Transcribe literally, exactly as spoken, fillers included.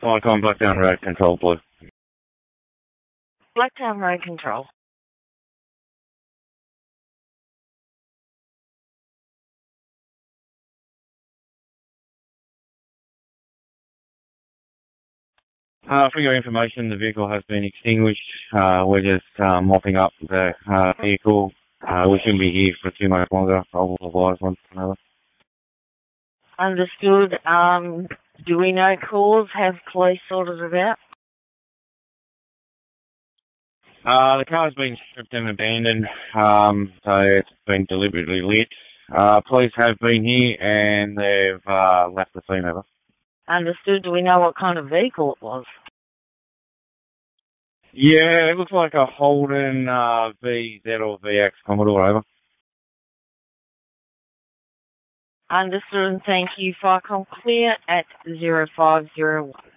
Icon Blacktown Road Control, please. Blacktown Road Control. Uh, for your information, the vehicle has been extinguished. Uh, we're just uh, mopping up the uh, vehicle. Uh, we shouldn't be here for too much longer. I will advise one another. Understood. Um, do we know cause? Have police sorted it out? Uh, the car's been stripped and abandoned, um, so it's been deliberately lit. Uh, police have been here and they've uh, left the scene over. Understood. Do we know what kind of vehicle it was? Yeah, it looks like a Holden uh, V Z or V X Commodore, over. Understood, and thank you. Fire call clear at zero five zero one.